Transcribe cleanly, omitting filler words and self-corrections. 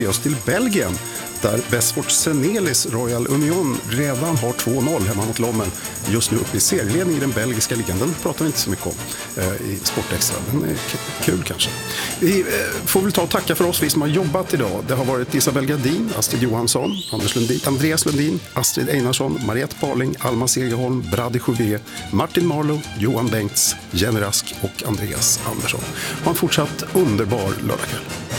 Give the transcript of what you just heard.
oss till Belgien där Besfort Senelis Royal Union redan har 2-0 hemma mot Lommel. Just nu uppe i serieledning i den belgiska ligan. Den pratar vi inte så mycket om i Sportextra. Den är kul kanske. Vi får väl ta och tacka för oss, vi som har jobbat idag. Det har varit Isabel Gardin, Astrid Johansson, Andreas Lundin, Astrid Einarsson, Mariette Parling, Alma Segerholm, Brady Jouvet, Martin Marlow, Johan Bengts, Jenny Rask och Andreas Andersson. Ha en fortsatt underbar lördagkväll.